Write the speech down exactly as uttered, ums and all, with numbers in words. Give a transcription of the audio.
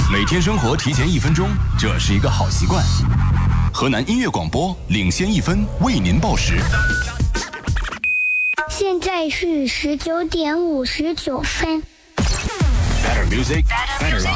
每天生活提前一分钟，这是一个好习惯。河南音乐广播领先一分，为您报时。 现在是十九点五十九分。 Better music, better life.